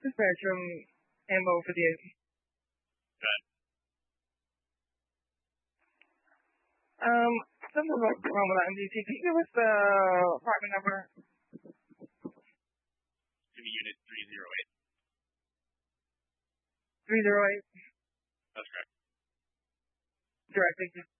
Spectrum ammo for the AP. Okay. Something wrong with that MDT. Can you give us the apartment number? Give me unit 308. 308? That's correct. Direct, thank you.